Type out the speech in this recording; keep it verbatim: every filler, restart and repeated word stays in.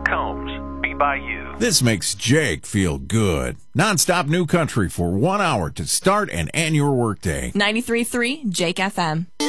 Combs. Be by you. This makes Jake feel good. Non-stop new country for one hour to start and end your workday. ninety-three point three Jake F M.